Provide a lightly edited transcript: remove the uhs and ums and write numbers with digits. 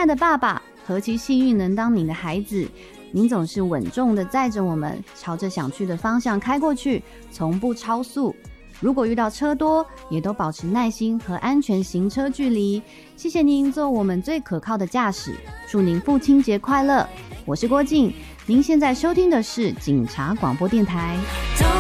爱的爸爸，何其幸运能当您的孩子。您总是稳重地载着我们朝着想去的方向开过去，从不超速。如果遇到车多，也都保持耐心和安全行车距离。谢谢您做我们最可靠的驾驶，祝您父亲节快乐。我是郭静，您现在收听的是警察广播电台。